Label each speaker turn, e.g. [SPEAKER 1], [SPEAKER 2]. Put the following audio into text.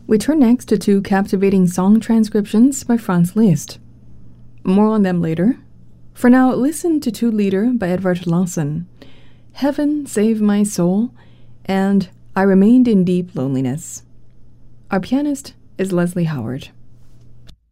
[SPEAKER 1] We turn next to two captivating song transcriptions by Franz Liszt. More on them later. For now, listen to two Lieder by Edvard Lawson, Heaven Save My Soul and I Remained in Deep Loneliness. Our pianist is Leslie Howard.